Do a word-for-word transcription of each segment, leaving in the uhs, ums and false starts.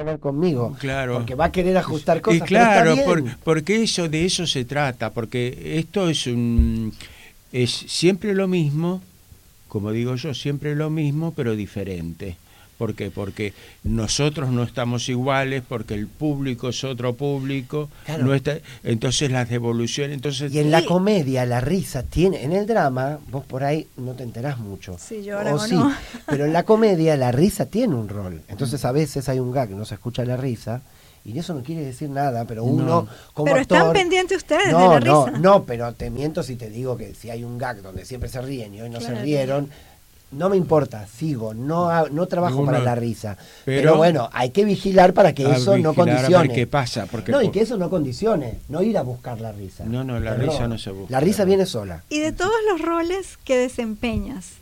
hablar conmigo. Claro. Porque va a querer ajustar cosas. Y claro, pero está bien. por, porque eso de eso se trata, porque esto es un es siempre lo mismo, como digo yo, siempre lo mismo, pero diferente. ¿Por qué? Porque nosotros no estamos iguales, porque el público es otro público, Claro. no está, entonces las devoluciones, entonces Y en la comedia, la risa tiene, en el drama, vos por ahí no te enterás mucho. Sí, yo ahora o sí, no. pero en la comedia la risa tiene un rol. Entonces a veces hay un gag que no se escucha la risa, y eso no quiere decir nada, pero uno No. como Pero actor, están pendientes ustedes no, de la no, risa. no, pero te miento si te digo que si hay un gag donde siempre se ríen y hoy no Claro. se rieron, no me importa, sigo, no ha- no trabajo Uno- para la risa. Pero, pero- bueno, hay que vigilar para que a eso no vigilar a condicione. ver qué pasa, porque no, y por- que eso no condicione, no ir a buscar la risa. No, no, la Error. risa no se busca. La risa viene sola. Y de todos los roles que desempeñas,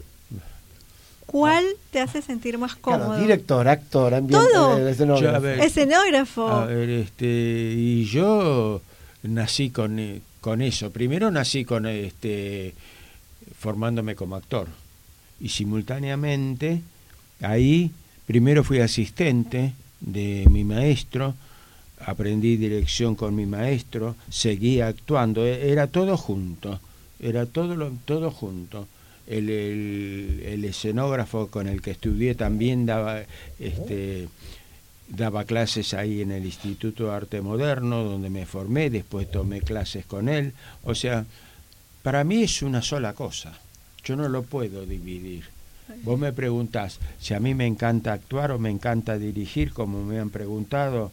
¿cuál te hace sentir más cómodo? Claro, director, actor, ambiente, Todo. eh, escenógrafo. Yo, a ver, Escenógrafo. A ver, este, y yo nací con, eh, con eso. Primero nací con este formándome como actor. Y simultáneamente, ahí, primero fui asistente de mi maestro, aprendí dirección con mi maestro, seguí actuando, e- era todo junto, era todo, lo, todo junto. El, el, el escenógrafo con el que estudié también daba este daba clases ahí en el Instituto de Arte Moderno, donde me formé, después tomé clases con él. O sea, para mí es una sola cosa, yo no lo puedo dividir. Vos me preguntás si a mí me encanta actuar o me encanta dirigir, como me han preguntado,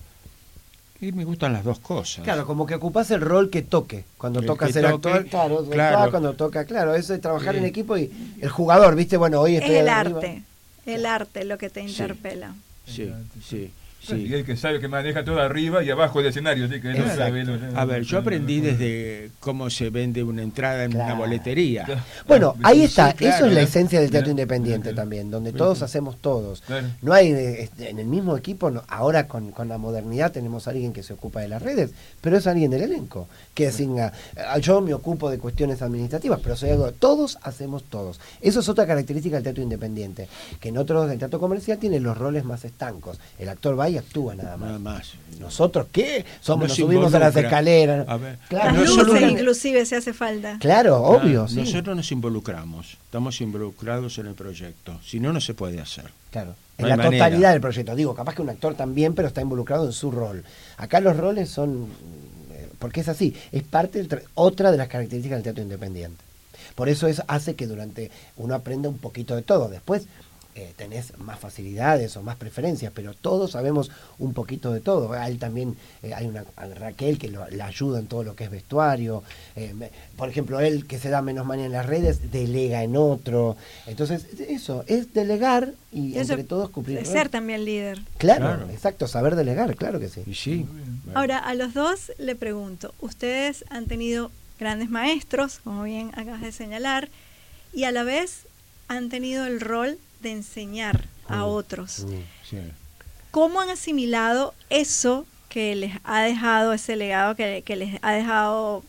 y me gustan las dos cosas. Claro, como que ocupás el rol que toque. Cuando El toca que ser toque, actor, claro, claro. actúa cuando toca, claro, eso es trabajar Sí. en equipo y el jugador, ¿viste? Bueno, hoy Es estoy el arriba. arte, el arte lo que te Sí. interpela. Sí, sí, Y sí. el que sabe que maneja todo arriba y abajo del escenario, así que él no Exacto. sabe. lo- A ver, yo aprendí desde cómo se vende una entrada en una Claro. boletería. Claro. Bueno, Sí, ahí sí, está, claro, eso es la ¿eh? esencia del teatro Claro, independiente claro. también, donde Claro. todos hacemos todos. Claro. No hay, de- este, en el mismo equipo, no- ahora con, con la modernidad tenemos a alguien que se ocupa de las redes, pero es alguien del elenco, que asigna, ah, yo me ocupo de cuestiones administrativas, pero soy algo, todos hacemos todos. Eso es otra característica del teatro independiente, que en otros, del teatro comercial tiene los roles más estancos, el actor va y actúa nada más. Nada más. ¿Nosotros qué? Somos, Nos nos subimos a las involucra. escaleras. A ver, Claro, Las nosotros- luces nunca- inclusive si hace falta. Claro, obvio, Ah, sí. Nosotros nos involucramos, estamos involucrados en el proyecto, si no, no se puede hacer. Claro, No en hay la manera. totalidad del proyecto. Digo, capaz que un actor también, pero está involucrado en su rol. Acá los roles son, eh, porque es así, es parte del tra- otra de las características del teatro independiente. Por eso es, hace que durante uno aprenda un poquito de todo. Después eh, tenés más facilidades o más preferencias, pero todos sabemos un poquito de todo. A él también eh, hay una a Raquel que lo, la ayuda en todo lo que es vestuario. Eh, me- por ejemplo, él que se da menos manía en las redes, delega en otro. Entonces, eso, es delegar y Eso entre todos cumplir. Es ser también líder. Claro, Claro. exacto, saber delegar, claro que sí. Y sí. bueno. Ahora, a los dos le pregunto, ustedes han tenido grandes maestros, como bien acabas de señalar, y a la vez han tenido el rol de enseñar a Mm, otros. mm. Sí. ¿Cómo han asimilado eso que les ha dejado, ese legado que, que les ha dejado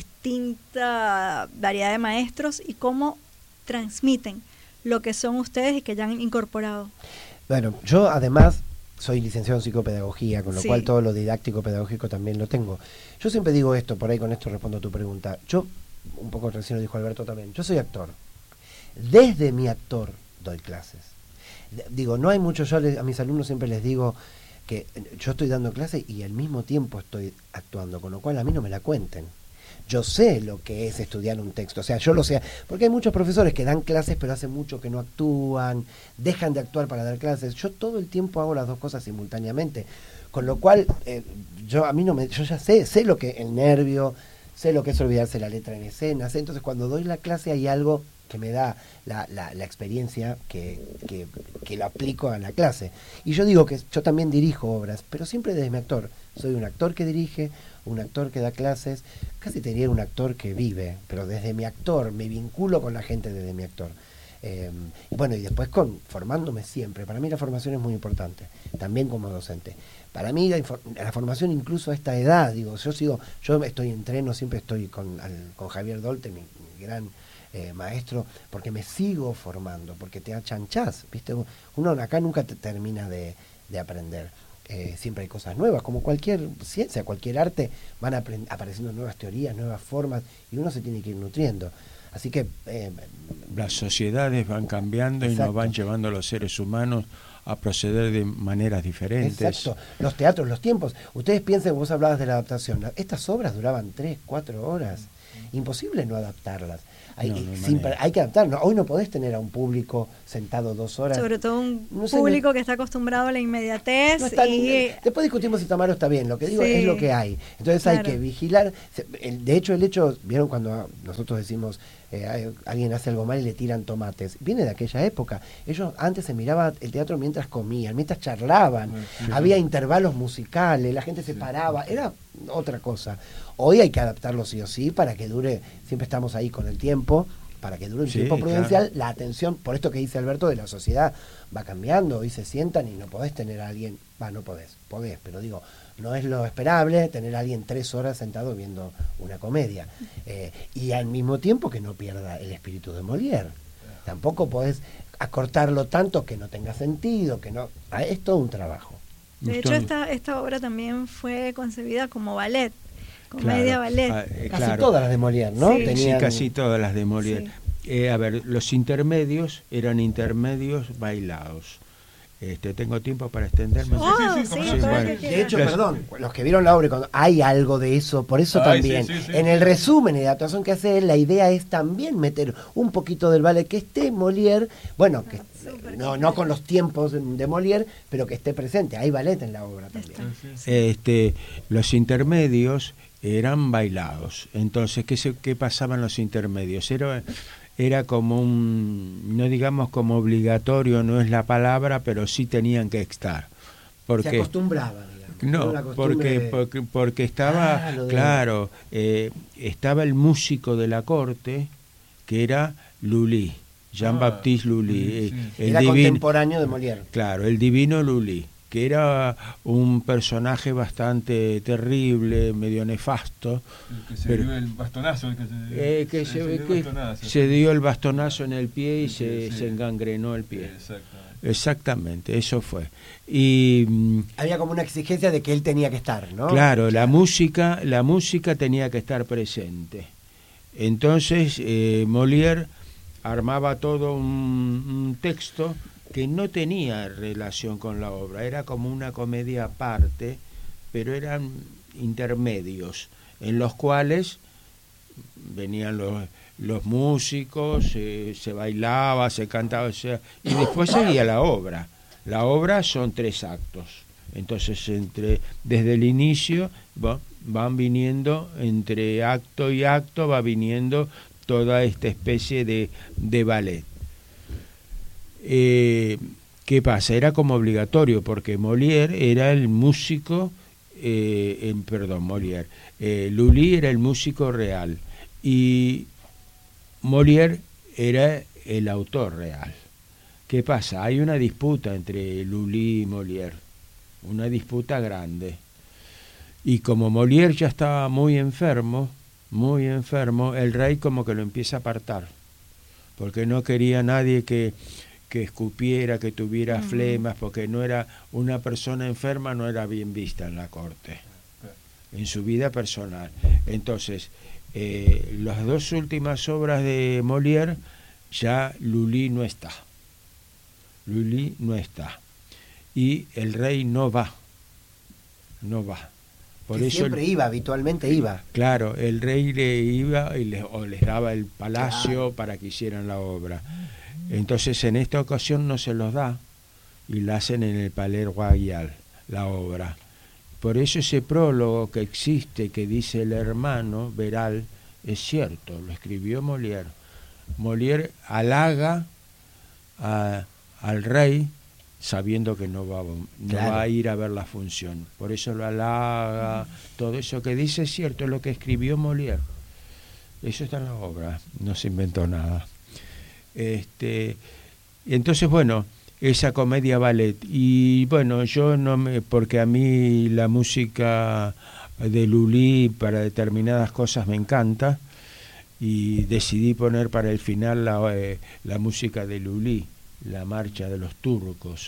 distinta variedad de maestros y cómo transmiten lo que son ustedes y que ya han incorporado? Bueno, yo además soy licenciado en psicopedagogía, con lo Sí. cual todo lo didáctico pedagógico también lo tengo. Yo siempre digo esto, por ahí con esto respondo a tu pregunta. Yo, un poco recién lo dijo Alberto también, yo soy actor. Desde mi actor doy clases. De- Digo, no hay mucho, yo les- a mis alumnos siempre les digo que eh, yo estoy dando clases y al mismo tiempo estoy actuando, con lo cual a mí no me la cuenten. Yo sé lo que es estudiar un texto, o sea, yo lo sé, porque hay muchos profesores que dan clases pero hace mucho que no actúan, dejan de actuar para dar clases. Yo todo el tiempo hago las dos cosas simultáneamente, con lo cual eh, yo a mí no me, yo ya sé, sé lo que el nervio, sé lo que es olvidarse la letra en escena, sé, entonces cuando doy la clase hay algo que me da la, la, la experiencia que, que, que lo aplico a la clase. Y yo digo que yo también dirijo obras, pero siempre desde mi actor. Soy un actor que dirige, un actor que da clases, casi te diría un actor que vive, pero desde mi actor, me vinculo con la gente desde mi actor. Eh, y bueno, y después con formándome siempre. Para mí la formación es muy importante, también como docente. Para mí la, infor- la formación incluso a esta edad, digo, yo sigo, yo estoy en entreno, siempre estoy con, al- con Javier Dolte, mi, mi gran eh, maestro, porque me sigo formando, porque te achanchás, ¿viste? Uno acá nunca te termina de, de aprender. eh, siempre hay cosas nuevas, como cualquier ciencia, cualquier arte, van aprend- apareciendo nuevas teorías, nuevas formas, y uno se tiene que ir nutriendo. Así que... Eh, las sociedades van cambiando exacto. y nos van llevando a los seres humanos a proceder de maneras diferentes. Exacto. Los teatros, los tiempos. Ustedes piensen, vos hablabas de la adaptación. Estas obras duraban tres, cuatro horas. Imposible no adaptarlas. Hay, No, no hay sin, manera. hay que adaptarlo. Hoy no podés tener a un público sentado dos horas. Sobre todo un No sé, público no- que está acostumbrado a la inmediatez. No está- y Después discutimos si Tamaro está bien, lo que digo Sí. es lo que hay. Entonces Claro. hay que vigilar. Se- el- De hecho, el hecho, ¿vieron cuando nosotros decimos eh, hay- alguien hace algo mal y le tiran tomates? Viene de aquella época. Ellos antes se miraba el teatro mientras comían, mientras charlaban, Sí. había intervalos musicales, la gente se Sí. paraba, era otra cosa. Hoy hay que adaptarlo sí o sí para que dure, siempre estamos ahí con el tiempo, para que dure un Sí, tiempo prudencial, claro. la atención, por esto que dice Alberto, de la sociedad va cambiando, hoy se sientan y no podés tener a alguien, va, no podés, podés, pero digo, no es lo esperable tener a alguien tres horas sentado viendo una comedia. Eh, y al mismo tiempo que no pierda el espíritu de Molière. Tampoco podés acortarlo tanto que no tenga sentido, que no... ah, Es todo un trabajo. de hecho, esta, esta obra también fue concebida como ballet, comedia Claro. ballet. Ah, eh, Casi claro. todas las de Molière, ¿no? Sí. Sí, Tenían- casi todas las de Molière. Sí. Eh, a ver, los intermedios eran intermedios bailados. Este, ¿tengo tiempo para extenderme? Oh, Sí, sí, sí, sí, todo lo bueno. que De quieras. hecho, Los- perdón, los que vieron la obra, y cuando hay algo de eso, por eso Ay, también, sí, sí, sí. en el resumen y la adaptación que hace él, la idea es también meter un poquito del ballet, que esté Molière, bueno, que Súper no, no con los tiempos de, de Molière, pero que esté presente, hay ballet en la obra también. Sí, sí, sí. Este, los intermedios eran bailados. Entonces, ¿qué, se, qué pasaba en los intermedios? Era, era como un, no digamos como obligatorio, no es la palabra, pero sí tenían que estar. Se Porque, acostumbraba, digamos. Era no, una costumbre porque, de- porque, porque estaba, Ah, lo de- claro, eh, estaba el músico de la corte, que era Lully, Jean-Baptiste Ah, Lully, sí, eh, sí. el era divino, contemporáneo de Molière. claro, el divino Lully, que era un personaje bastante terrible, medio nefasto, El que se pero- dio el bastonazo. El que se, eh, que se, dio el que bastonazo. se dio el bastonazo en el pie y Sí, se, sí. se engangrenó el pie. Exactamente. Exactamente, eso fue. Y mm, Había como una exigencia de que él tenía que estar, ¿no? claro, la música, la música tenía que estar presente. Entonces, eh, Molière armaba todo un, un texto que no tenía relación con la obra, era como una comedia aparte, pero eran intermedios, en los cuales venían los, los músicos, eh, se bailaba, se cantaba, o sea, y después seguía la obra. La obra son tres actos. Entonces, entre desde el inicio va- van viniendo, entre acto y acto, va viniendo toda esta especie de, de ballet. Eh, ¿Qué pasa? Era como obligatorio, porque Molière era el músico, eh, en, perdón, Molière, eh, Lully era el músico real y Molière era el autor real. ¿Qué pasa? Hay una disputa entre Lully y Molière, una disputa grande. Y como Molière ya estaba muy enfermo, muy enfermo, el rey como que lo empieza a apartar, porque no quería nadie que, que escupiera, que tuviera Ujú. flemas, porque no era una persona enferma, no era bien vista en la corte, en su vida personal. Entonces, eh, las dos últimas obras de Molière, ya Lully no está. Lully no está. Y el rey no va. No va. Por Que eso siempre iba, habitualmente iba. Claro, el rey le iba y les, o les daba el palacio Claro. para que hicieran la obra. Entonces en esta ocasión no se los da y la hacen en el Palais Royal, la obra. Por eso ese prólogo que existe, que dice el hermano Veral, es cierto, lo escribió Molière. Molière halaga a- al rey sabiendo que no va, no Claro. va a ir a ver la función. Por eso lo halaga, todo eso que dice es cierto, es lo que escribió Molière. Eso está en la obra, no se inventó nada. Este, entonces, bueno, esa comedia ballet. Y bueno, yo no me, porque a mí la música de Lully para determinadas cosas me encanta, y decidí poner para el final la, eh, la música de Lully, la marcha de los turcos, que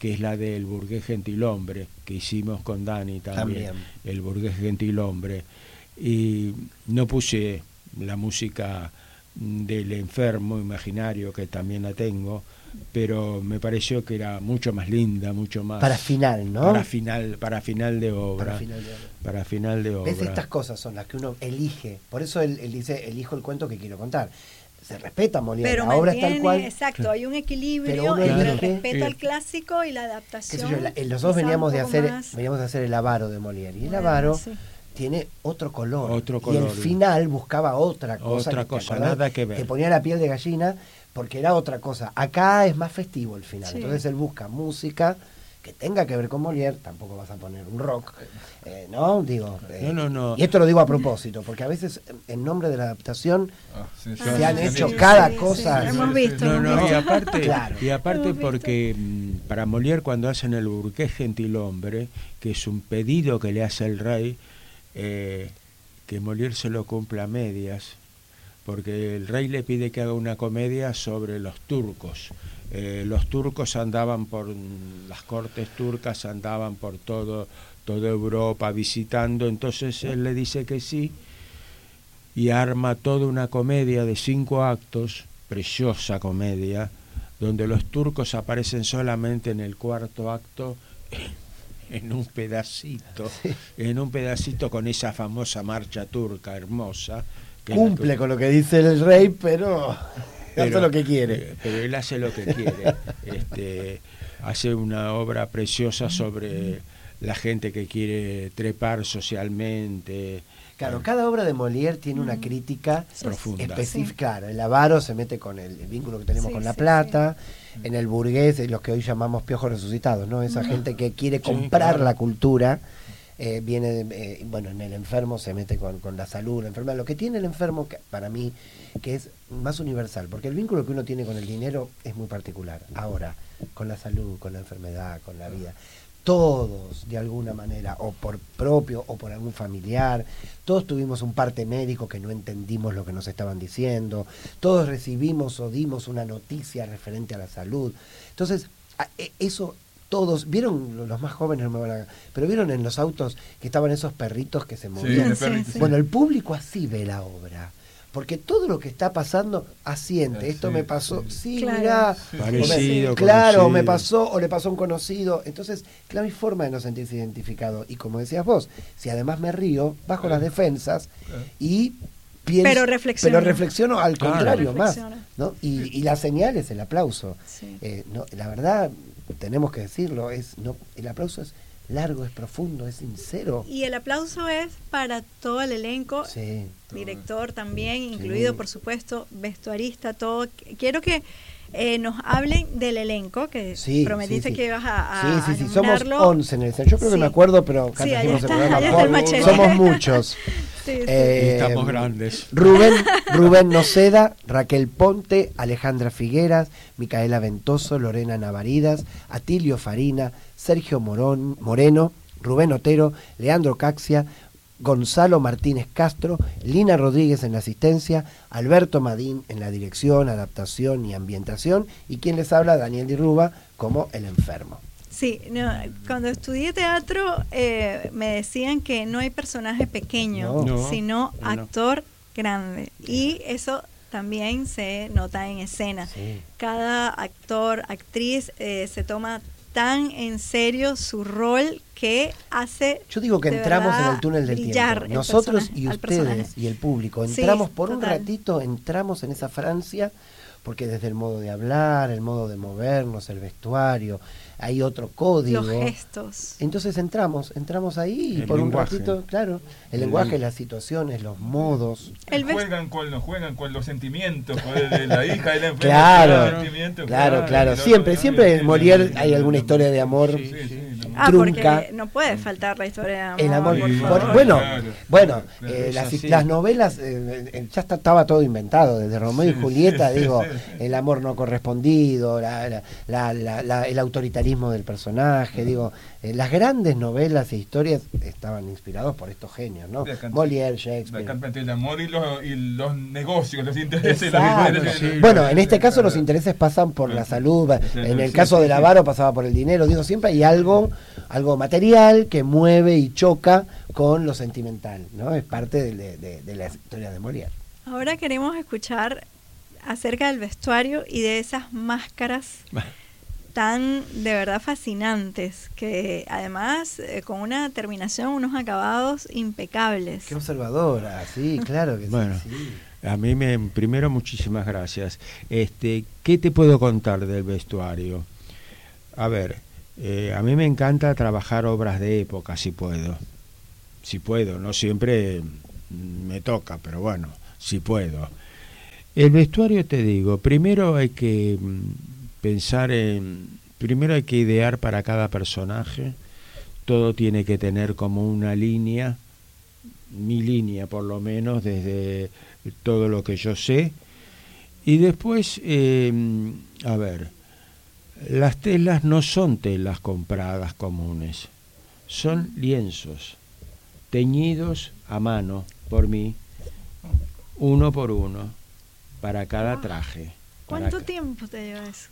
que es la del burgués gentilhombre, que hicimos con Dani también, También. el burgués gentilhombre. Y no puse la música del enfermo imaginario, que también la tengo, pero me pareció que era mucho más linda, mucho más... Para final, ¿no? Para final, para final de obra. Para final de obra. Para final de obra. ¿Ves? Estas cosas son las que uno elige. Por eso él, él dice, elijo el cuento que quiero contar. Se respeta Molière, Pero la obra es tal mantiene, cual. exacto, hay un Pero equilibrio uno entre el elige- respeto eh, al clásico y la Qué sé adaptación. yo, la- los dos quizá veníamos un de poco hacer más- veníamos de hacer el Avaro de Molière. Y el Bueno, Avaro sí. tiene otro color. Otro Y color. el final buscaba otra cosa. Otra que, ¿te cosa, acordás? nada que ver. Te ponía la piel de gallina porque era otra cosa. Acá es más festivo el final. Sí. Entonces él busca música que tenga que ver con Molière. Tampoco vas a poner un rock, eh, ¿no? Digo, eh, No, no, no. Y esto lo digo a propósito, porque a veces en nombre de la adaptación Ah, sí, sí, se sí, han sí, hecho sí, cada sí, cosa. sí, Hemos sí, visto, sí. No, hemos no, y visto. aparte, Claro. y aparte Hemos visto. porque mm, para Molière, cuando hacen el burgués gentilhombre, que es un pedido que le hace el rey, eh, que Molière se lo cumpla a medias, porque el rey le pide que haga una comedia sobre los turcos. Eh, los turcos andaban por mm, las cortes turcas, andaban por todo toda Europa visitando, entonces él le dice que sí y arma toda una comedia de cinco actos, preciosa comedia, donde los turcos aparecen solamente en el cuarto acto, en un pedacito, en un pedacito con esa famosa marcha turca hermosa. que es la Cumple que- con lo que dice el rey, pero, hace lo que quiere. eh, Pero él hace lo que quiere. Este, hace una obra preciosa sobre la gente que quiere trepar socialmente. Claro, cada obra de Molière tiene una Mm. crítica Profunda. específica. Claro, el Avaro se mete con el, el vínculo que tenemos Sí, con la sí, plata, en el burgués, eh, los que hoy llamamos piojos resucitados, ¿no? Esa gente que quiere Sí, comprar claro. la cultura, eh, viene, de- eh, bueno, en el enfermo se mete con, con la salud, la enfermedad. Lo que tiene el enfermo, que, para mí, que es más universal, porque el vínculo que uno tiene con el dinero es muy particular. Ahora, con la salud, con la enfermedad, con la vida. Todos, de alguna manera, o por propio o por algún familiar, todos tuvimos un parte médico que no entendimos lo que nos estaban diciendo, todos recibimos o dimos una noticia referente a la salud. Entonces, a- e- eso, todos, vieron, lo- los más jóvenes no me van a... pero vieron en los autos que estaban esos perritos que se Sí, movían. el Sí, perrito. sí. Bueno, el público así ve la obra. Porque todo lo que está pasando asiente. Eh, Esto sí, me pasó, sí. sí, Claro. mirá, Sí, Parecido, claro, conocido. me pasó o le pasó a un conocido. Entonces, claro, hay forma de no sentirse identificado. Y como decías vos, si además me río, bajo Claro. las defensas Claro. y pienso, Pero reflexiono. pero reflexiono al Claro. contrario más. Reflexiono. ¿No? Y, y la señal es el aplauso. Sí. Eh, no, la verdad, tenemos que decirlo, es no el aplauso es largo, es profundo, es sincero. Y el aplauso es para todo el elenco, Sí. director también, incluido por supuesto, vestuarista, todo. Qu- Quiero que eh, nos hablen del elenco, que Sí, prometiste sí, sí. que ibas a, a Sí, sí, sí, a somos nombrarlo. once en el escenario. Yo creo que Sí. me acuerdo, pero acá Sí, allá trajimos el está, programa. allá está el por- machete. Somos muchos. Sí, sí. Eh, Y estamos grandes. Rubén, Rubén Noceda, Raquel Ponte, Alejandra Figueras, Micaela Ventoso, Lorena Navaridas, Atilio Farina, Sergio Morón, Moreno, Rubén Otero, Leandro Caxia, Gonzalo Martínez Castro, Lina Rodríguez en la asistencia, Alberto Madín en la dirección, adaptación y ambientación, y quien les habla, Daniel Di Ruba, como el enfermo. Sí, no, cuando estudié teatro eh, me decían que no hay personaje pequeño, No. No, sino no. actor grande. Y eso también se nota en escena. Sí. Cada actor, actriz eh, se toma tan en serio su rol que hace Yo digo que de entramos verdad en el túnel del brillar tiempo. el Nosotros personaje, y al personaje. ustedes y el público Sí, entramos por un total. ratito, entramos en esa Francia, porque desde el modo de hablar, el modo de movernos, el vestuario, hay otro código. Los gestos. Entonces entramos, entramos ahí y El por lenguaje. un ratito, claro, el, El lenguaje, len- las situaciones, los modos. El vest- juegan con los juegan con los sentimientos, con el de la hija del enfermo, Claro, con los sentimientos, claro, claro. el otro, Siempre, ¿no? siempre en Sí, Molière sí, hay sí, alguna sí, historia de amor. Sí, sí, sí, no. Ah, trunca. porque no puede faltar la historia de amor. El amor, por Sí, por- favor. bueno, claro, bueno, claro, eh, es las, así. las novelas eh, eh, ya está- estaba todo inventado, desde Romeo Sí, y Julieta, sí, digo, sí, sí. el amor no correspondido, la, la- la- la- la- el autoritarismo carisma del personaje, digo, eh, las grandes novelas e historias estaban inspirados por estos genios, ¿no? Molière, Shakespeare. El amor y los, y los negocios, los intereses. Exacto, los intereses sí. Bueno, en este caso los intereses pasan por la salud, en el caso del avaro pasaba por el dinero, digo, siempre hay algo, algo material que mueve y choca con lo sentimental, ¿no? Es parte de, de, de la historia de Molière. Ahora queremos escuchar acerca del vestuario y de esas máscaras tan de verdad fascinantes, que además eh, con una terminación, unos acabados impecables. Qué observadora, sí, claro que bueno, sí. sí. A mí me, primero muchísimas gracias. Este, ¿qué te puedo contar del vestuario? A ver, eh, a mí me encanta trabajar obras de época, si puedo. Si puedo, no siempre me toca, pero bueno, si puedo. El vestuario, te digo, primero hay que pensar en, primero hay que idear para cada personaje, todo tiene que tener como una línea, mi línea por lo menos, desde todo lo que yo sé, y después, eh, a ver, las telas no son telas compradas comunes, son lienzos, teñidos a mano por mí, uno por uno, para cada traje. ¿Cuánto para tiempo te lleva eso?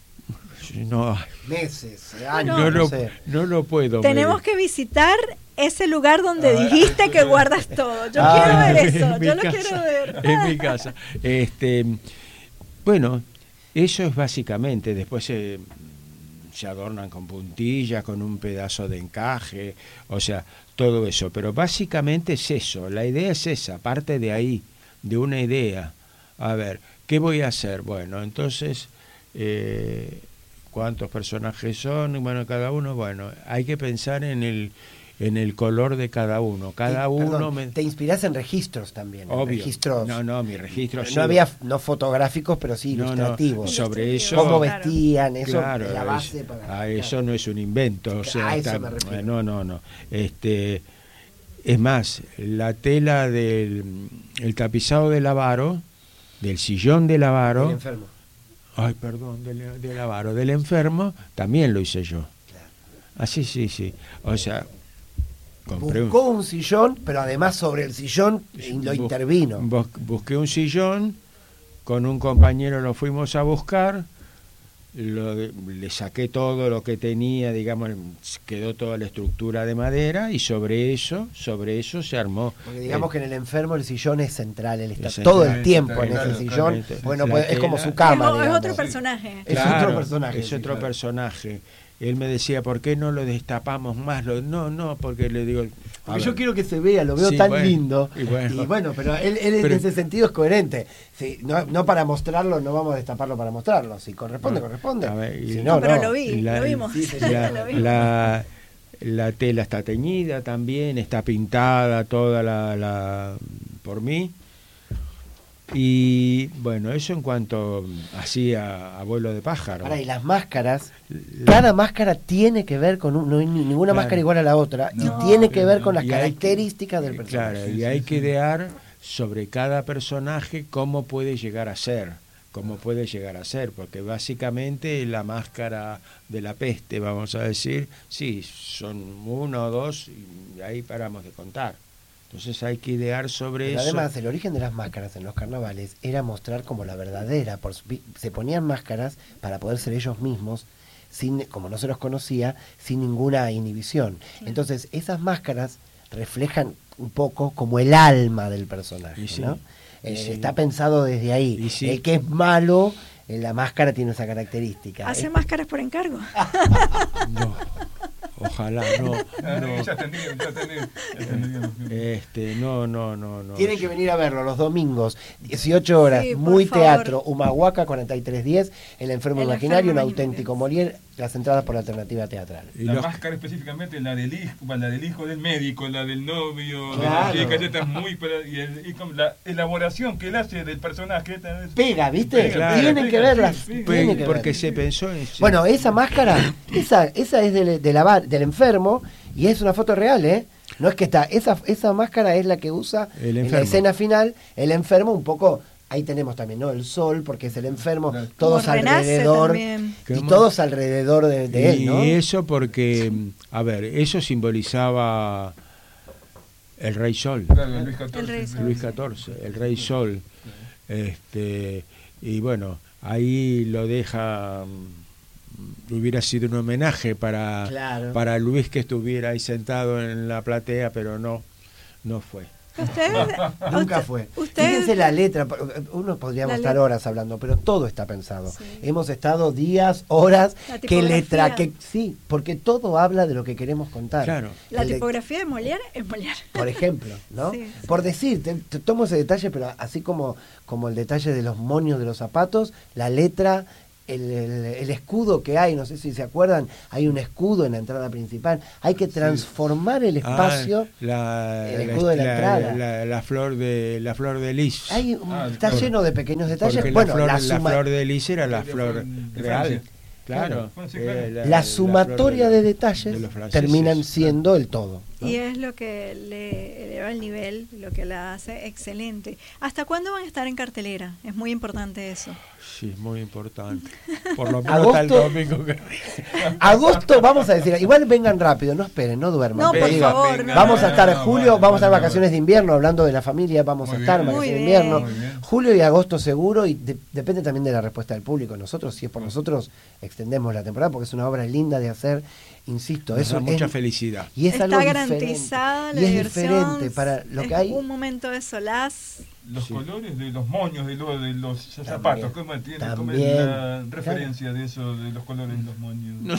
No, meses, no, años, no, no, lo, sé. no lo puedo. Tenemos medir. que visitar ese lugar donde dijiste que guardas todo. Yo Ah, quiero ver en eso, mi yo lo casa, quiero ver. En mi casa. Este, bueno, eso es básicamente, después se, se adornan con puntillas, con un pedazo de encaje, o sea, todo eso, pero básicamente es eso, la idea es esa, parte de ahí, de una idea. A ver, ¿qué voy a hacer? Bueno, entonces, eh, ¿cuántos personajes son? Bueno, cada uno, bueno, hay que pensar en el en el color de cada uno. Cada Te, uno... perdón, me... Te inspirás en registros también. En Obvio. registros. No, no, mi registro... No, sí. no había, no fotográficos, pero sí No, no, ilustrativos. sobre eso... Cómo Claro. vestían, eso Claro, es la base es- para... a claro. eso no es un invento, o sea, A eso está- me refiero. no, no, no. Este, es más, la tela del el tapizado del avaro, del sillón del avaro, El enfermo. ay, perdón, del, del avaro, del enfermo, también lo hice yo. Claro. Así, sí, sí. O sea, compré Buscó un sillón, pero además sobre el sillón lo Bu- intervino. bus- busqué un sillón, con un compañero lo fuimos a buscar, lo de- le saqué todo lo que tenía, digamos, quedó toda la estructura de madera y sobre eso, sobre eso se armó. Porque digamos el- que en el enfermo el sillón es central, él está Es todo central, el tiempo claro, en ese claro, sillón. claro. Bueno, La pues, es como tela- su cama, es, es digamos. otro personaje. Es Claro, otro personaje. es sí, otro claro. personaje. Él me decía, ¿por qué no lo destapamos más? Lo- no, no, porque le digo... a Porque ver, yo quiero que se vea, lo veo Sí, tan bueno, lindo. y bueno. Y bueno, pero él, él Pero- en ese sentido es coherente. Sí, no, no para mostrarlo, no vamos a destaparlo para mostrarlo. Si corresponde, No. corresponde. A ver, y- Si No, no, pero no. lo vi, Y la- lo vimos. sí, sí, la, Lo vimos. la, la tela está teñida también, está pintada toda la, la por mí. Y bueno, eso en cuanto así a, a vuelo de pájaro. Ahora, y las máscaras, cada máscara tiene que ver con un, no hay ni- ninguna Claro. máscara igual a la otra, No, y tiene que ver no. con las Y hay que- características del Eh, personaje. Claro, Sí, y sí, hay sí. que idear sobre cada personaje cómo puede llegar a ser, cómo puede llegar a ser, porque básicamente la máscara de la peste, vamos a decir, sí, son uno o dos y ahí paramos de contar. Entonces hay que idear sobre Pero eso. además, el origen de las máscaras en los carnavales era mostrar como la verdadera. Por, su- se ponían máscaras para poder ser ellos mismos, sin, como no se los conocía, sin ninguna inhibición. Entonces, esas máscaras reflejan un poco como el alma del personaje, Y sí, ¿no? y Eh, sí. Está pensado desde ahí. Y sí. El que es malo, eh, la máscara tiene esa característica. Hace Eh, máscaras por encargo. No, ojalá, no, Ah, no. Ya entendí, ya entendí. Ya entendí. Este, no, no, no, no. Tienen que venir a verlo los domingos, dieciocho horas, Sí, por muy favor. teatro, Humahuaca cuarenta y tres diez, El Enfermo El Imaginario, un Enfermo auténtico Molière, las entradas por alternativa teatral. Y La los- máscara específicamente, la del hijo, la del hijo del médico, la del novio, Claro. de la chica, esta es muy pero- y, el- y con la elaboración que él hace del personaje esta es- Pega, ¿viste? Pega, Tienen pega, que verlas. sí, sí. tienen que porque ver. se pensó en... Bueno, esa máscara, esa, esa es del, de la va- del enfermo y es una foto real, ¿eh? No es que está, esa, esa máscara es la que usa El en la enfermo. escena final el enfermo un poco ahí tenemos también, ¿no? El sol, porque es el enfermo, Claro. todos Como renace alrededor, también. y ¿Cómo? todos alrededor de, de él, ¿no? Y eso porque, a ver, eso simbolizaba el Rey Sol, Claro, Luis catorce. El Rey Sol. Luis catorce, el Rey Sol. Este, y bueno, ahí lo deja, mm, hubiera sido un homenaje para, Claro. para Luis que estuviera ahí sentado en la platea, pero no, no fue. Ustedes, Nunca usted- fue. Ustedes, Fíjense la letra, uno podríamos La estar letra. horas hablando, pero todo está pensado. Sí. Hemos estado días, horas, La qué tipografía. letra, qué sí, porque todo habla de lo que queremos contar. Claro. la El de- tipografía de Molière es Molière. por ejemplo, ¿no? Sí, sí. Por decir, te, te tomo ese detalle, pero así como, como el detalle de los moños de los zapatos, la letra, el, el- el escudo que hay, no sé si se acuerdan, hay un escudo en la entrada principal, hay que transformar el espacio. Ah, la, el escudo de la entrada. la- la flor de la flor de lis. Hay un- Ah, está por- lleno de pequeños detalles. Porque Bueno, la, flor, la, la suma- flor de lis era la De- flor de real. Francia. Claro. Claro, sí, eh, claro. la- la la sumatoria flor de, de- detalles de los franceses. terminan siendo el todo, ¿no? Y es lo que le eleva el nivel, lo que la hace excelente. ¿Hasta cuándo van a estar en cartelera? Es muy importante eso. Sí, es muy importante. Por lo menos hasta el Agosto- domingo que Agosto, vamos a decir, igual vengan rápido, no esperen, no duerman. No, pero por digo, favor, venga, no. Vamos a estar en no, julio, vale, vamos a estar en vale, vacaciones vale. de invierno, hablando de la familia, vamos Muy a estar en bien. vacaciones de Muy invierno. bien. Muy bien. Julio y agosto seguro, y de- depende también de la respuesta del público. Nosotros, si es por nosotros, extendemos la temporada porque es una obra linda de hacer, insisto, nos eso da mucha es, felicidad. y es Está algo garantizada diferente. la Y es diversión. diferente para lo es que hay. un momento de solaz. Los Sí. colores de los moños de, lo- de los zapatos, ¿cómo tiene cómo es también. la referencia de eso, de los colores de los moños? No,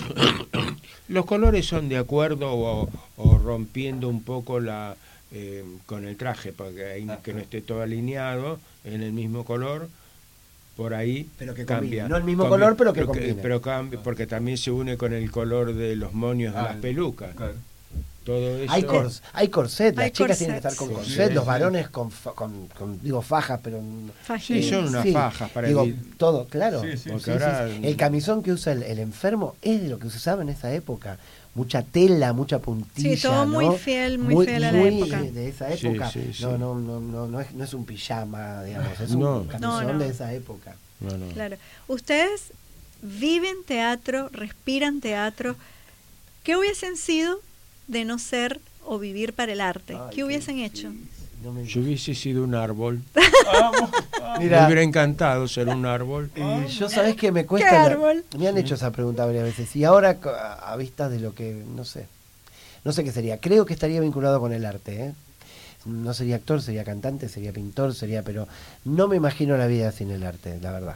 los colores son de acuerdo o, o rompiendo un poco la eh, con el traje, porque hay Ah, que no claro. esté todo alineado en el mismo color, por ahí Pero que cambia. combine. No el mismo Combi- color, pero que combine. pero cambia, porque también se une con el color de los moños de Ah, las pelucas. Claro. Todo eso. Hay, cors- hay corset, las Hay chicas tienen que corsets. estar con Sí, corset, sí, los sí. varones con, fa- con, con, digo, fajas, pero... Fajín. Sí, son unas Sí, fajas para digo, el- todo, claro. Sí, sí, porque Sí, ahora sí, sí. El camisón que usa el, el enfermo es de lo que se usaba en esa época. Mucha tela, mucha puntilla. Sí, todo muy ¿no? fiel, muy fiel a la muy época. De esa Sí, época. sí, sí. No, no, no, no, no es, no es un pijama, digamos, es No. un camisón No, no. de esa época. No, no. Claro. Ustedes viven teatro, respiran teatro. ¿Qué hubiesen sido de no ser o vivir para el arte? Ay, ¿Qué hubiesen difícil. hecho? No me- Yo hubiese sido un árbol. Vamos, vamos. Mira. Me hubiera encantado ser un árbol. Eh, yo sabés que me cuesta. ¿Qué la- árbol? me han hecho esa pregunta varias veces. Y ahora, co- a a vista de lo que. No sé. No sé qué sería. Creo que estaría vinculado con el arte. ¿eh? No sería actor, sería cantante, sería pintor, sería. Pero no me imagino la vida sin el arte, la verdad.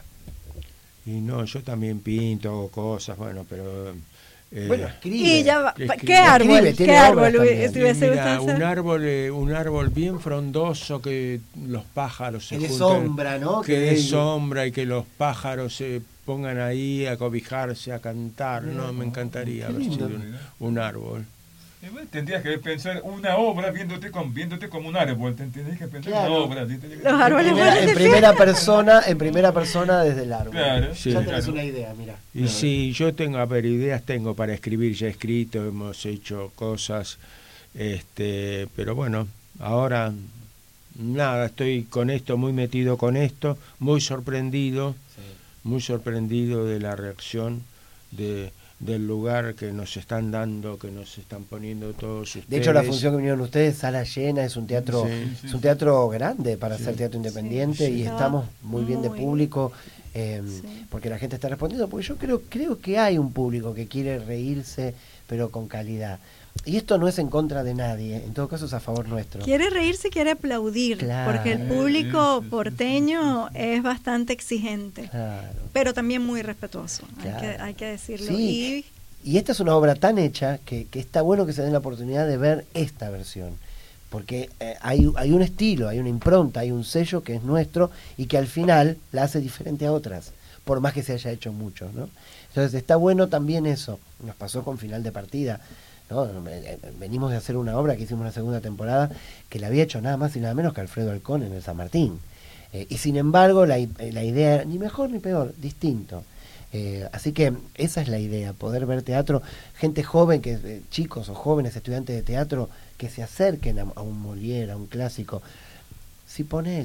Y no, yo también pinto cosas, bueno, pero... eh, Bueno, escribe. Y ya va- Escribe. ¿Qué árbol? Escribe, tiene ¿Qué árbol obras hubi- también. te hubiese mira, gustado ser? un árbol, eh, un árbol bien frondoso que los pájaros se Que de junten, sombra, ¿no? que Que de de- sombra y que los pájaros se pongan ahí a cobijarse, a cantar. No, me encantaría Qué haber lindo. sido un, un árbol. Y bueno, tendrías que pensar una obra viéndote, con, viéndote como un árbol. Te tendrías que pensar Claro. una obra. ¿sí? Tendrías que- Los En árboles primera, mueren de en primera persona, en primera persona desde el árbol. Claro, Sí. Ya tenés claro. una idea, mira. Y Claro. sí, yo tengo, a ver, ideas tengo para escribir, ya he escrito, hemos hecho cosas, este, pero bueno, ahora nada, estoy con esto, muy metido con esto, muy sorprendido, muy sorprendido de la reacción de, del lugar que nos están dando, que nos están poniendo todos ustedes. De hecho, la función que vinieron ustedes, sala llena, es un teatro, Sí, sí, es un sí. teatro grande para Sí. ser teatro independiente Sí, y sí. estamos muy bien de Muy público, eh, Sí. porque la gente está respondiendo, porque yo creo, creo que hay un público que quiere reírse, pero con calidad. Y esto no es en contra de nadie, en todo caso es a favor nuestro. Quiere reírse, quiere aplaudir, Claro. porque el público porteño es bastante exigente, Claro. pero también muy respetuoso, hay, Claro. que, hay que decirlo. Sí. Y Y esta es una obra tan hecha que, que está bueno que se den la oportunidad de ver esta versión. Porque eh, hay, hay un estilo, hay una impronta, hay un sello que es nuestro y que al final la hace diferente a otras, por más que se haya hecho mucho, ¿no? Entonces está bueno también eso. Nos pasó con Final de Partida, ¿no? Eh, Venimos de hacer una obra que hicimos una segunda temporada que la había hecho nada más y nada menos que Alfredo Alcón en el San Martín. Eh, y sin embargo la, i- la idea era ni mejor ni peor, distinto. Eh, así que esa es la idea, poder ver teatro, gente joven, que eh, chicos o jóvenes estudiantes de teatro que se acerquen a, a un Molière, a un clásico. Si ponele,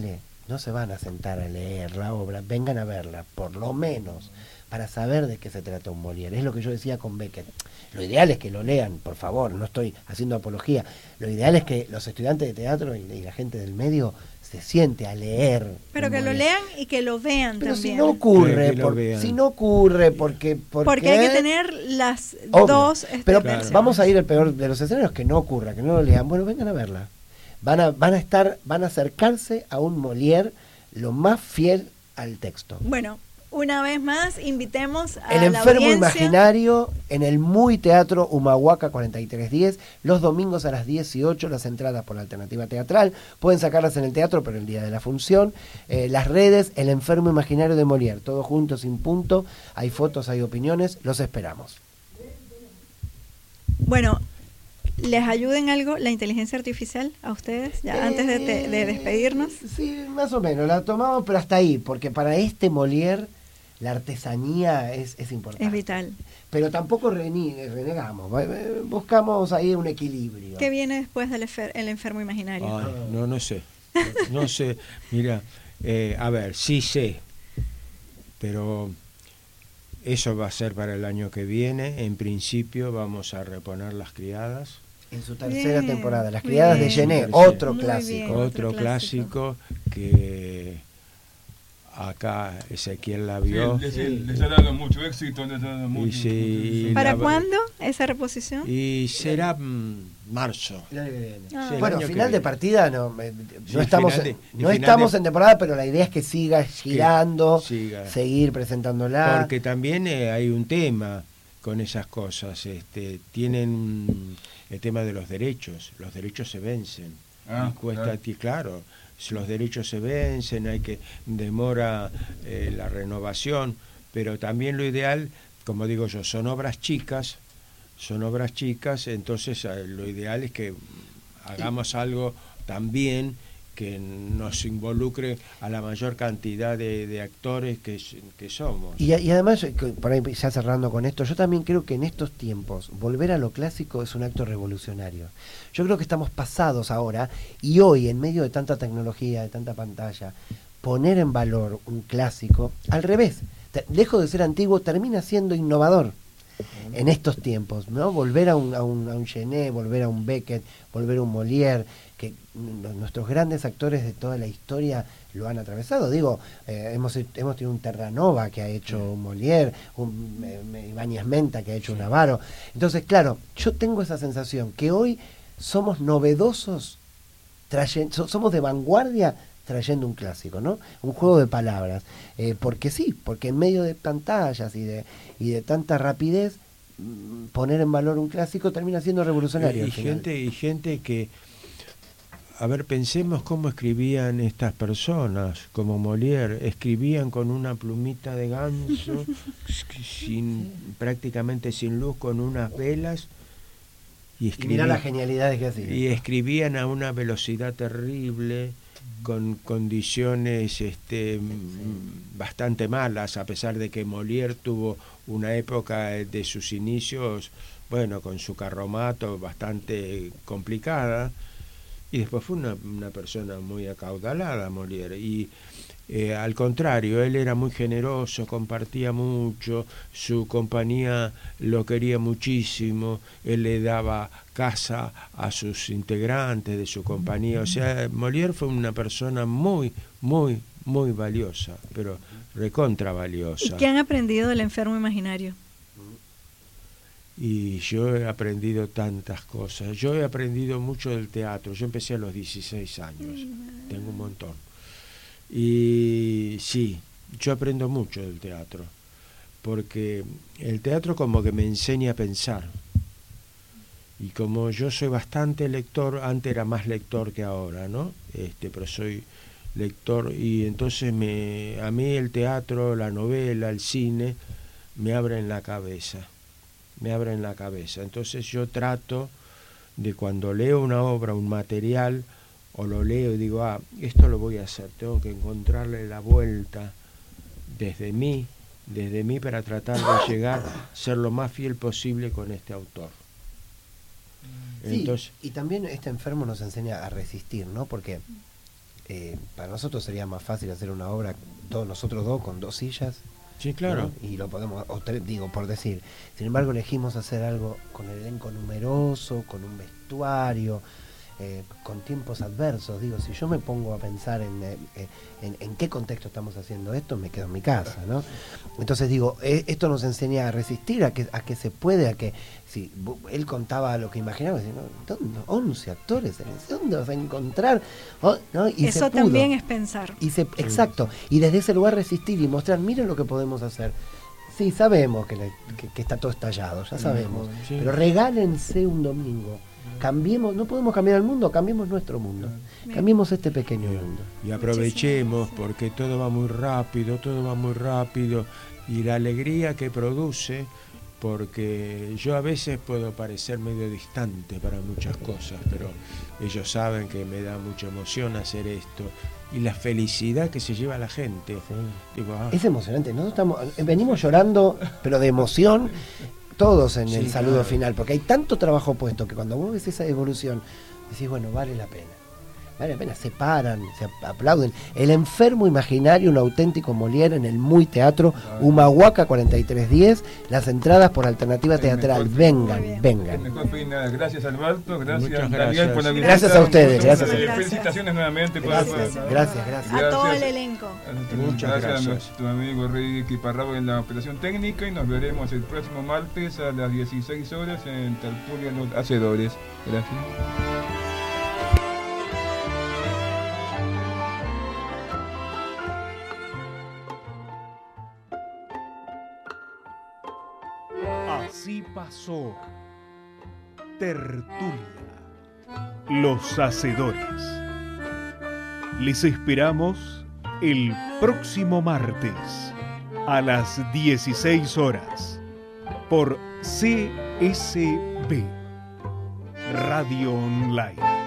no se van a sentar a leer la obra, vengan a verla, por lo menos, para saber de qué se trata un Molière. Es lo que yo decía con Beckett. Lo ideal es que lo lean, por favor, no estoy haciendo apología. Lo ideal es que los estudiantes de teatro y, y la gente del medio se siente a leer. Pero que lo lean y que lo vean Pero también. si no ocurre, Que lo por- vean. si no ocurre, porque... Porque, Porque hay que tener las Obvio. dos este, Pero versiones. vamos a ir al peor de los escenarios, que no ocurra, que no lo lean. Bueno, vengan a verla. Van a, van a estar, van a acercarse a un Molière lo más fiel al texto. Bueno, una vez más, invitemos a El la enfermo audiencia. imaginario en el Muy Teatro Humahuaca cuarenta y tres diez, los domingos a las dieciocho, las entradas por la alternativa teatral, pueden sacarlas en el teatro, pero el día de la función, eh, las redes, El enfermo imaginario de Molière, todo junto, sin punto, hay fotos, hay opiniones, los esperamos. Bueno, ¿les ayuda en algo la inteligencia artificial a ustedes, ya antes de, te- de despedirnos? Eh, Sí, más o menos, la tomamos, pero hasta ahí, porque para este Molière la artesanía es, es importante. Es vital. Pero tampoco reni- renegamos, eh, buscamos ahí un equilibrio. ¿Qué viene después del efer- el enfermo imaginario? Ay, no, no sé. No, no sé. Mira, eh, a ver, sí sé, pero eso va a ser para el año que viene. En principio vamos a reponer Las Criadas. En su tercera Bien, temporada, Las muy Criadas de bien. Gené, Muy otro bien. clásico. Otro otro clásico que acá Ezequiel la vio. Sí, les, les ha dado mucho éxito, les ha dado mucho. Y sí, y ¿Para la- cuándo esa reposición? Y será mm, marzo. El año que viene. Ah. Sí, el Bueno, año que final de viene. partida no, eh, Sí, no estamos, final de- en- y no final estamos de- en temporada, pero la idea es que siga girando, siga. seguir presentándola. Porque también eh, hay un tema con esas cosas. Este, tienen mm, el tema de los derechos. Los derechos se vencen. Ah, y cuesta, claro. ti- claro, si los derechos se vencen, hay que demora eh, la renovación, pero también lo ideal, como digo yo, son obras chicas, son obras chicas, entonces eh, lo ideal es que hagamos algo también que nos involucre a la mayor cantidad de, de actores que, que somos. Y, y además, eh, que por ahí ya cerrando con esto, yo también creo que en estos tiempos volver a lo clásico es un acto revolucionario. Yo creo que estamos pasados ahora y hoy, en medio de tanta tecnología, de tanta pantalla, poner en valor un clásico, al revés, te- lejos de ser antiguo, termina siendo innovador en estos tiempos, ¿no? Volver a un, a un, a un Gené, volver a un Beckett, volver a un Molière, que n- nuestros grandes actores de toda la historia lo han atravesado. Digo, eh, hemos, hemos tenido un Terranova que ha hecho un Molière, un eh, eh, Ibáñez Menta que ha hecho un Navarro. Entonces, claro, yo tengo esa sensación que hoy somos novedosos, trayen- so- somos de vanguardia trayendo un clásico, ¿no? Un juego de palabras. Eh, porque sí, porque en medio de pantallas y de, y de tanta rapidez, mm, poner en valor un clásico termina siendo revolucionario. y, al final. gente y gente que, a ver, pensemos cómo escribían estas personas, como Molière, escribían con una plumita de ganso, sin prácticamente sin luz, con unas velas, y Y mirá escribían, las genialidades que hacía. y escribían a una velocidad terrible, con condiciones este, mm, bastante malas, a pesar de que Molière tuvo una época de sus inicios, bueno, con su carromato bastante complicada, y después fue una, una persona muy acaudalada, Molière, y eh, al contrario, él era muy generoso, compartía mucho, su compañía lo quería muchísimo, él le daba casa a sus integrantes de su compañía, o sea, Molière fue una persona muy, muy, muy valiosa, pero recontra ¿Y valiosa. qué han aprendido del enfermo imaginario? Y yo he aprendido tantas cosas. Yo he aprendido mucho del teatro. Yo empecé a los dieciséis años. Tengo un montón. Y sí, yo aprendo mucho del teatro. Porque el teatro como que me enseña a pensar. Y como yo soy bastante lector, antes era más lector que ahora, ¿no? Este, pero soy lector y entonces me, a mí el teatro, la novela, el cine, me abren la cabeza. me abren la cabeza. Entonces yo trato de cuando leo una obra, un material, o lo leo y digo, ah, esto lo voy a hacer, tengo que encontrarle la vuelta desde mí, desde mí para tratar de llegar a ser lo más fiel posible con este autor. Sí, Entonces, y también este enfermo nos enseña a resistir, ¿no? Porque eh, para nosotros sería más fácil hacer una obra, todos nosotros dos, con dos sillas. Sí, claro. ¿No? Y lo podemos, o tres, digo, por decir. Sin embargo, elegimos hacer algo con el elenco numeroso, con un vestuario, eh, con tiempos adversos. Digo, si yo me pongo a pensar en, eh, en, en qué contexto estamos haciendo esto, me quedo en mi casa, ¿no? Entonces digo, eh, esto nos enseña a resistir, a que, a que se puede, a que, si él contaba lo que imaginaba, decía, ¿no? ¿Dónde? once actores, ¿dónde vas a encontrar? Oh, ¿no? Y eso también es pensar. Y se, exacto, y desde ese lugar resistir y mostrar, miren lo que podemos hacer. Sí, sabemos que, le, que, que está todo estallado, ya sabemos, sí. Pero regálense un domingo. Cambiemos, no podemos cambiar el mundo, cambiemos nuestro mundo, cambiemos este pequeño mundo. Y aprovechemos, porque todo va muy rápido, todo va muy rápido, y la alegría que produce, porque yo a veces puedo parecer medio distante para muchas cosas, pero ellos saben que me da mucha emoción hacer esto, y la felicidad que se lleva la gente. Sí. Digo, ah. Es emocionante, nosotros estamos, venimos llorando, pero de emoción, todos en sí, el saludo claro. final, porque hay tanto trabajo puesto que cuando vos ves esa evolución, decís, bueno, vale la pena. Vale la pena, se paran, se aplauden. El enfermo imaginario, un auténtico Molière en el Muy Teatro, Humahuaca cuarenta y tres diez, las entradas por Alternativa Teatral. Vengan, vengan. Gracias Alberto, gracias Muchas Daniel gracias. por la visita. Gracias a ustedes, gracias a ustedes. Felicitaciones nuevamente. Gracias, por, gracias, gracias. A todo el elenco. Muchas gracias, gracias a nuestro amigo Ricky Parrabo en la operación técnica, y nos veremos el próximo martes a las dieciséis horas en Tertulia Los Hacedores. Gracias. Así pasó Tertulia, Los Hacedores. Les esperamos el próximo martes a las dieciséis horas por C S B Radio Online.